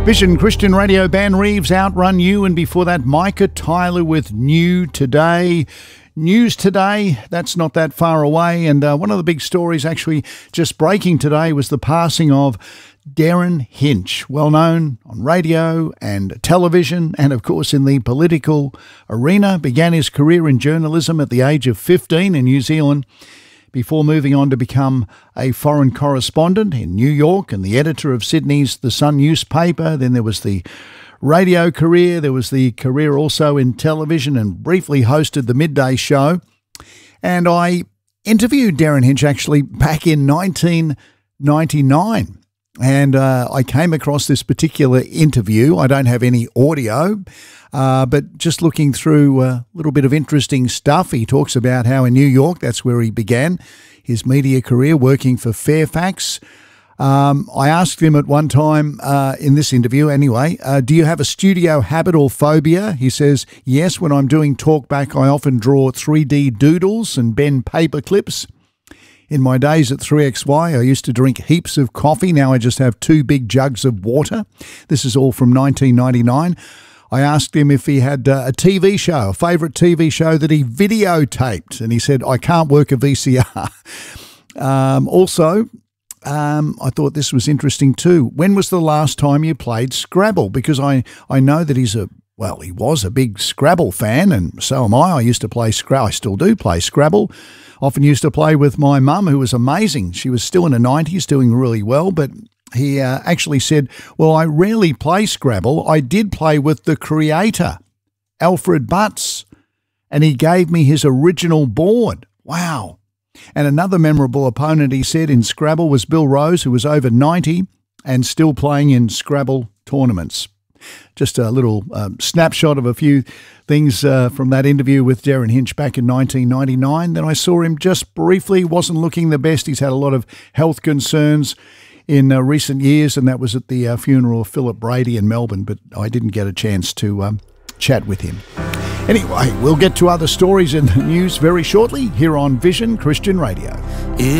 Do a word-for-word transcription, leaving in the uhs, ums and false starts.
Vision Christian Radio, Ben Reeves, Outrun You, and before that, Micah Tyler with New Today. News today, that's not that far away, and uh, one of the big stories actually just breaking today was the passing of Derryn Hinch, well known on radio and television and of course in the political arena. Began his career in journalism at the age of fifteen in New Zealand before moving on to become a foreign correspondent in New York and the editor of Sydney's The Sun newspaper. Then there was the radio career, there was the career also in television, and briefly hosted the midday show. And I interviewed Derryn Hinch actually back in nineteen ninety-nine. And uh, I came across this particular interview. I don't have any audio, uh, but just looking through a little bit of interesting stuff. He talks about how in New York, that's where he began his media career, working for Fairfax. Um, I asked him at one time uh, in this interview anyway, uh, do you have a studio habit or phobia? He says, yes, when I'm doing talkback, I often draw three D doodles and bend paper clips. In my days at three X Y, I used to drink heaps of coffee. Now I just have two big jugs of water. This is all from nineteen ninety-nine. I asked him if he had uh, a T V show, a favourite T V show that he videotaped. And he said, I can't work a V C R. um, also, um, I thought this was interesting too. When was the last time you played Scrabble? Because I, I know that he's a Well, he was a big Scrabble fan, and so am I. I used to play Scrabble. I still do play Scrabble. Often used to play with my mum, who was amazing. She was still in her nineties, doing really well, but he uh, actually said, well, I rarely play Scrabble. I did play with the creator, Alfred Butts, and he gave me his original board. Wow. And another memorable opponent, he said, in Scrabble was Bill Rose, who was over ninety and still playing in Scrabble tournaments. Just a little um, snapshot of a few things uh, from that interview with Derryn Hinch back in nineteen ninety-nine. Then I saw him just briefly, wasn't looking the best. He's had a lot of health concerns in uh, recent years, and that was at the uh, funeral of Philip Brady in Melbourne, but I didn't get a chance to um, chat with him. Anyway, we'll get to other stories in the news very shortly here on Vision Christian Radio.